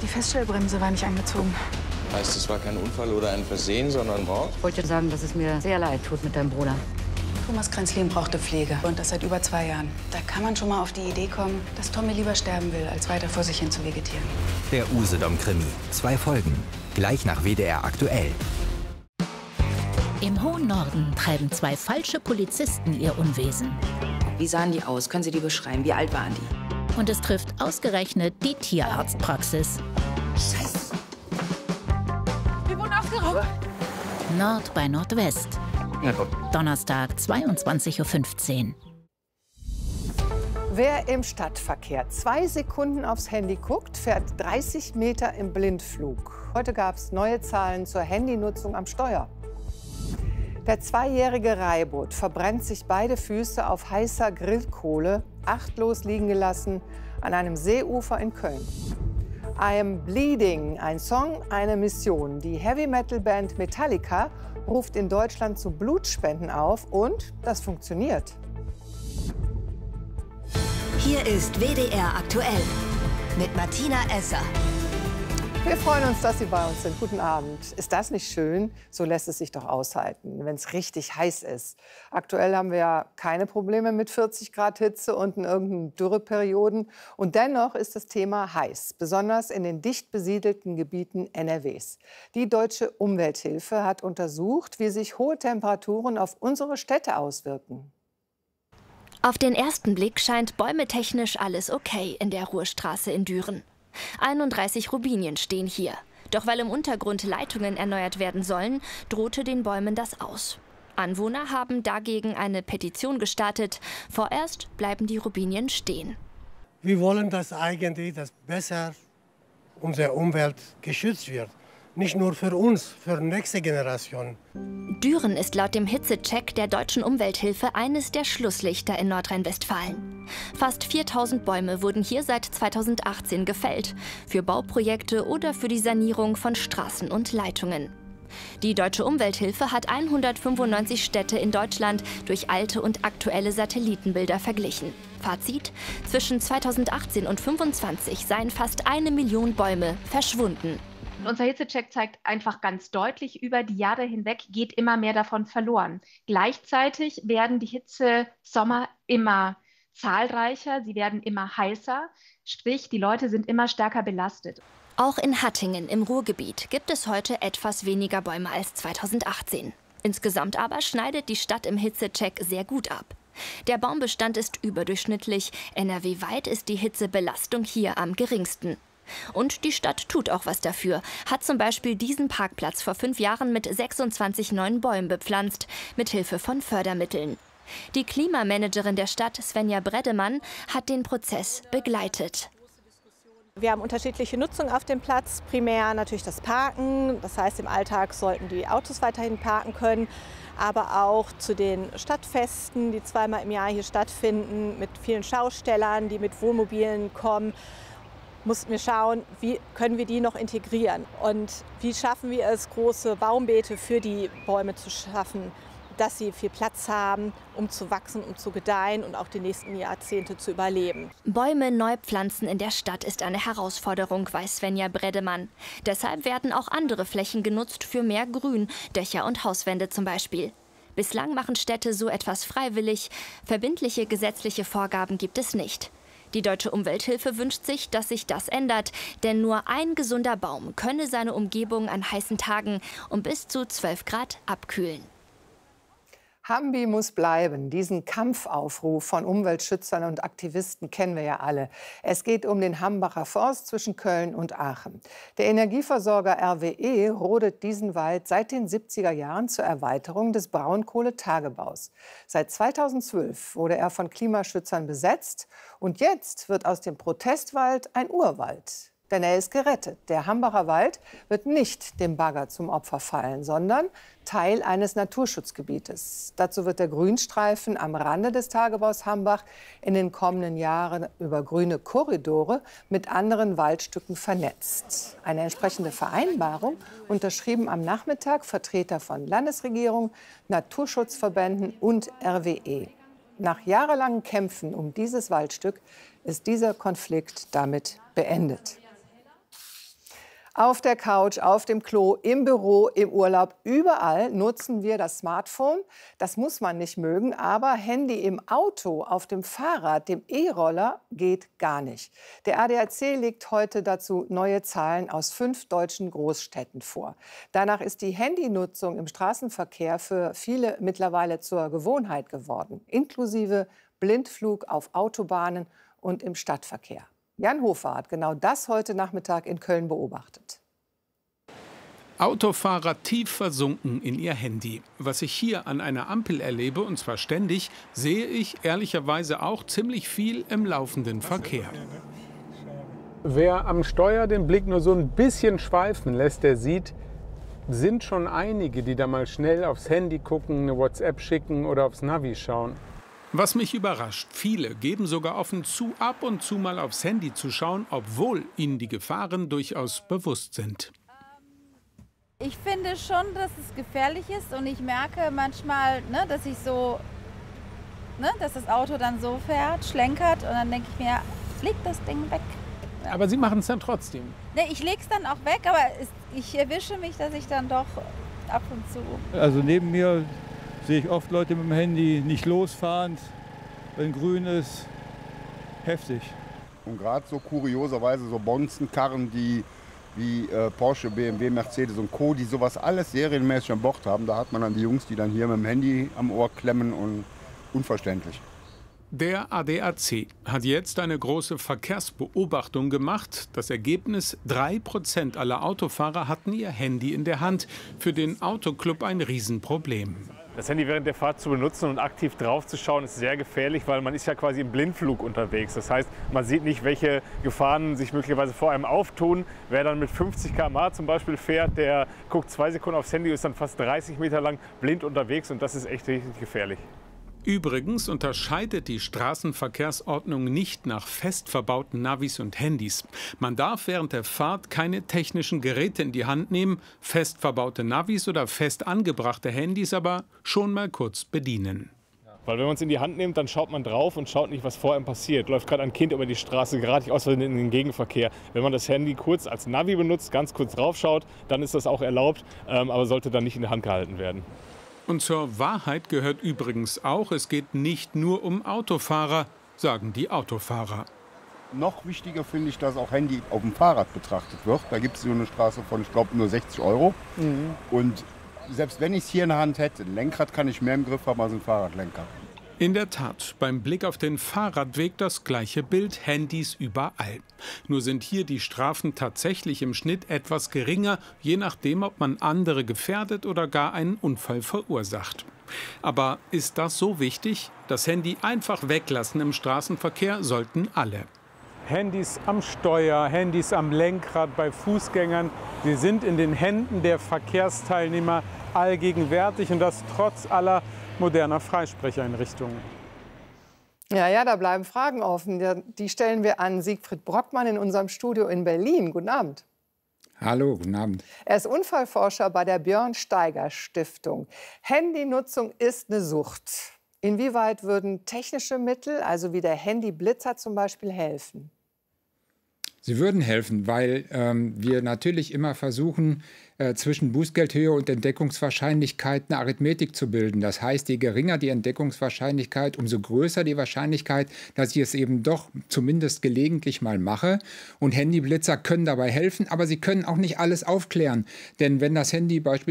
Die Feststellbremse war nicht angezogen. Heißt, es war kein Unfall oder ein Versehen, sondern Mord? Ich wollte sagen, dass es mir sehr leid tut mit deinem Bruder. Thomas Kränzlin brauchte Pflege. Und das seit über 2 Jahren. Da kann man schon mal auf die Idee kommen, dass Tommy lieber sterben will, als weiter vor sich hin zu vegetieren. Der Usedom-Krimi. 2 Folgen. Gleich nach WDR aktuell. Im hohen Norden treiben 2 falsche Polizisten ihr Unwesen. Wie sahen die aus? Können Sie die beschreiben? Wie alt waren die? Und es trifft ausgerechnet die Tierarztpraxis. Scheiße. Wir wurden aufgeraubt. Nord bei Nordwest. Donnerstag, 22:15 Uhr. Wer im Stadtverkehr 2 Sekunden aufs Handy guckt, fährt 30 Meter im Blindflug. Heute gab es neue Zahlen zur Handynutzung am Steuer. Der 2-jährige Raibut verbrennt sich beide Füße auf heißer Grillkohle, achtlos liegen gelassen, an einem Seeufer in Köln. I Am Bleeding, ein Song, eine Mission. Die Heavy-Metal-Band Metallica ruft in Deutschland zu Blutspenden auf und das funktioniert. Hier ist WDR aktuell mit Martina Esser. Wir freuen uns, dass Sie bei uns sind. Guten Abend. Ist das nicht schön? So lässt es sich doch aushalten, wenn es richtig heiß ist. Aktuell haben wir ja keine Probleme mit 40 Grad Hitze und in irgendeinen Dürreperioden. Und dennoch ist das Thema heiß, besonders in den dicht besiedelten Gebieten NRWs. Die Deutsche Umwelthilfe hat untersucht, wie sich hohe Temperaturen auf unsere Städte auswirken. Auf den ersten Blick scheint bäumetechnisch alles okay in der Ruhrstraße in Düren. 31 Robinien stehen hier. Doch weil im Untergrund Leitungen erneuert werden sollen, drohte den Bäumen das aus. Anwohner haben dagegen eine Petition gestartet. Vorerst bleiben die Robinien stehen. Wir wollen, dass besser unsere Umwelt geschützt wird. Nicht nur für uns, für die nächste Generation. Düren ist laut dem Hitzecheck der Deutschen Umwelthilfe eines der Schlusslichter in Nordrhein-Westfalen. Fast 4000 Bäume wurden hier seit 2018 gefällt, für Bauprojekte oder für die Sanierung von Straßen und Leitungen. Die Deutsche Umwelthilfe hat 195 Städte in Deutschland durch alte und aktuelle Satellitenbilder verglichen. Fazit: Zwischen 2018 und 2025 seien fast 1 Million Bäume verschwunden. Unser Hitzecheck zeigt einfach ganz deutlich, über die Jahre hinweg geht immer mehr davon verloren. Gleichzeitig werden die Hitzesommer immer zahlreicher, sie werden immer heißer, sprich die Leute sind immer stärker belastet. Auch in Hattingen im Ruhrgebiet gibt es heute etwas weniger Bäume als 2018. Insgesamt aber schneidet die Stadt im Hitzecheck sehr gut ab. Der Baumbestand ist überdurchschnittlich, NRW-weit ist die Hitzebelastung hier am geringsten. Und die Stadt tut auch was dafür, hat zum Beispiel diesen Parkplatz vor 5 Jahren mit 26 neuen Bäumen bepflanzt, mit Hilfe von Fördermitteln. Die Klimamanagerin der Stadt, Svenja Bredemann, hat den Prozess begleitet. Wir haben unterschiedliche Nutzung auf dem Platz. Primär natürlich das Parken, das heißt im Alltag sollten die Autos weiterhin parken können. Aber auch zu den Stadtfesten, die 2-mal im Jahr hier stattfinden, mit vielen Schaustellern, die mit Wohnmobilen kommen. Mussten wir schauen, wie können wir die noch integrieren und wie schaffen wir es, große Baumbeete für die Bäume zu schaffen, dass sie viel Platz haben, um zu wachsen, um zu gedeihen und auch die nächsten Jahrzehnte zu überleben. Bäume neu pflanzen in der Stadt ist eine Herausforderung, weiß Svenja Bredemann. Deshalb werden auch andere Flächen genutzt für mehr Grün, Dächer und Hauswände zum Beispiel. Bislang machen Städte so etwas freiwillig, verbindliche gesetzliche Vorgaben gibt es nicht. Die Deutsche Umwelthilfe wünscht sich, dass sich das ändert, denn nur ein gesunder Baum könne seine Umgebung an heißen Tagen um bis zu 12 Grad abkühlen. Hambi muss bleiben. Diesen Kampfaufruf von Umweltschützern und Aktivisten kennen wir ja alle. Es geht um den Hambacher Forst zwischen Köln und Aachen. Der Energieversorger RWE rodet diesen Wald seit den 70er Jahren zur Erweiterung des Braunkohletagebaus. Seit 2012 wurde er von Klimaschützern besetzt und jetzt wird aus dem Protestwald ein Urwald. Denn er ist gerettet. Der Hambacher Wald wird nicht dem Bagger zum Opfer fallen, sondern Teil eines Naturschutzgebietes. Dazu wird der Grünstreifen am Rande des Tagebaus Hambach in den kommenden Jahren über grüne Korridore mit anderen Waldstücken vernetzt. Eine entsprechende Vereinbarung unterschrieben am Nachmittag Vertreter von Landesregierung, Naturschutzverbänden und RWE. Nach jahrelangen Kämpfen um dieses Waldstück ist dieser Konflikt damit beendet. Auf der Couch, auf dem Klo, im Büro, im Urlaub, überall nutzen wir das Smartphone. Das muss man nicht mögen, aber Handy im Auto, auf dem Fahrrad, dem E-Roller geht gar nicht. Der ADAC legt heute dazu neue Zahlen aus 5 deutschen Großstädten vor. Danach ist die Handynutzung im Straßenverkehr für viele mittlerweile zur Gewohnheit geworden, inklusive Blindflug auf Autobahnen und im Stadtverkehr. Jan Hofer hat genau das heute Nachmittag in Köln beobachtet. Autofahrer tief versunken in ihr Handy. Was ich hier an einer Ampel erlebe, und zwar ständig, sehe ich ehrlicherweise auch ziemlich viel im laufenden Verkehr. Wer am Steuer den Blick nur so ein bisschen schweifen lässt, der sieht, sind schon einige, die da mal schnell aufs Handy gucken, eine WhatsApp schicken oder aufs Navi schauen. Was mich überrascht, viele geben sogar offen zu, ab und zu mal aufs Handy zu schauen, obwohl ihnen die Gefahren durchaus bewusst sind. Ich finde schon, dass es gefährlich ist und ich merke manchmal, dass dass das Auto dann so fährt, schlenkert und dann denke ich mir, fliegt das Ding weg. Ja. Aber Sie machen es dann trotzdem? Ich lege es dann auch weg, aber ich erwische mich, dass ich dann doch ab und zu... Also neben mir sehe ich oft Leute mit dem Handy nicht losfahrend, wenn grün ist, heftig. Und gerade so kurioserweise so Bonzenkarren, die wie Porsche, BMW, Mercedes und Co., die sowas alles serienmäßig an Bord haben, da hat man dann die Jungs, die dann hier mit dem Handy am Ohr klemmen und unverständlich. Der ADAC hat jetzt eine große Verkehrsbeobachtung gemacht. Das Ergebnis: 3% aller Autofahrer hatten ihr Handy in der Hand. Für den Autoclub ein Riesenproblem. Das Handy während der Fahrt zu benutzen und aktiv drauf zu schauen, ist sehr gefährlich, weil man ist ja quasi im Blindflug unterwegs. Das heißt, man sieht nicht, welche Gefahren sich möglicherweise vor einem auftun. Wer dann mit 50 km/h zum Beispiel fährt, der guckt 2 Sekunden aufs Handy, ist dann fast 30 Meter lang blind unterwegs und das ist echt richtig gefährlich. Übrigens unterscheidet die Straßenverkehrsordnung nicht nach fest verbauten Navis und Handys. Man darf während der Fahrt keine technischen Geräte in die Hand nehmen, fest verbaute Navis oder fest angebrachte Handys aber schon mal kurz bedienen. Weil wenn man es in die Hand nimmt, dann schaut man drauf und schaut nicht, was vor einem passiert. Läuft gerade ein Kind über die Straße, gerade nicht aus in den Gegenverkehr. Wenn man das Handy kurz als Navi benutzt, ganz kurz draufschaut, dann ist das auch erlaubt, aber sollte dann nicht in der Hand gehalten werden. Und zur Wahrheit gehört übrigens auch, es geht nicht nur um Autofahrer, sagen die Autofahrer. Noch wichtiger finde ich, dass auch Handy auf dem Fahrrad betrachtet wird. Da gibt es so eine Straße von, ich glaube, nur 60 €. Und selbst wenn ich es hier in der Hand hätte, ein Lenkrad kann ich mehr im Griff haben als ein Fahrradlenker. In der Tat, beim Blick auf den Fahrradweg das gleiche Bild, Handys überall. Nur sind hier die Strafen tatsächlich im Schnitt etwas geringer, je nachdem, ob man andere gefährdet oder gar einen Unfall verursacht. Aber ist das so wichtig? Das Handy einfach weglassen im Straßenverkehr sollten alle. Handys am Steuer, Handys am Lenkrad, bei Fußgängern, sie sind in den Händen der Verkehrsteilnehmer allgegenwärtig und das trotz aller moderner Freisprecheinrichtungen. Ja, da bleiben Fragen offen. Die stellen wir an Siegfried Brockmann in unserem Studio in Berlin. Guten Abend. Hallo, guten Abend. Er ist Unfallforscher bei der Björn Steiger Stiftung. Handynutzung ist eine Sucht. Inwieweit würden technische Mittel, also wie der Handyblitzer zum Beispiel, helfen? Sie würden helfen, weil wir natürlich immer versuchen, zwischen Bußgeldhöhe und Entdeckungswahrscheinlichkeit eine Arithmetik zu bilden. Das heißt, je geringer die Entdeckungswahrscheinlichkeit, umso größer die Wahrscheinlichkeit, dass ich es eben doch zumindest gelegentlich mal mache. Und Handyblitzer können dabei helfen, aber sie können auch nicht alles aufklären. Denn wenn das Handy beispielsweise